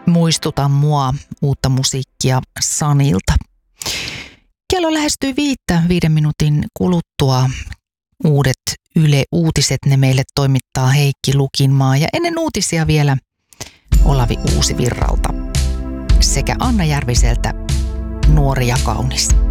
Muistuta mua uutta musiikkia Sanilta. Kello lähestyy 5 minuutin kuluttua. Uudet Yle Uutiset, ne meille toimittaa Heikki Lukinmaa ja ennen uutisia vielä Olavi Uusivirralta sekä Anna Järviseltä Nuori ja kaunis.